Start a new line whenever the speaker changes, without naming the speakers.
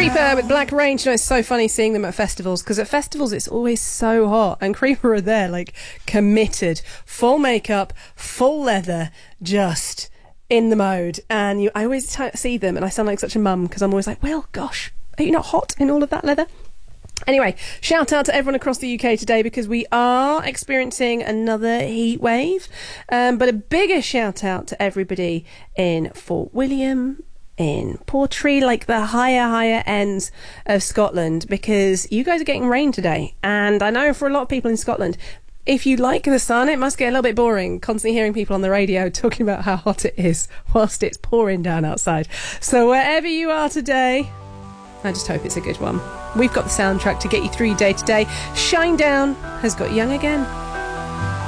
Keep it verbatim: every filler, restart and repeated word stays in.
Creeper with Black Range. You know, it's so funny seeing them at festivals, because at festivals it's always so hot, and Creeper are there, like, committed, full makeup, full leather, just in the mode. And you, I always t- see them and I sound like such a mum, because I'm always like, well, gosh, are you not hot in all of that leather? Anyway, shout out to everyone across the U K today, because we are experiencing another heat wave. Um, but a bigger shout out to everybody in Fort William, in Portree, like the higher, higher ends of Scotland, because you guys are getting rain today. And I know for a lot of people in Scotland, if you like the sun, it must get a little bit boring constantly hearing people on the radio talking about how hot it is whilst it's pouring down outside. So wherever you are today, I just hope it's a good one. We've got the soundtrack to get you through your day today. Shinedown has got young again.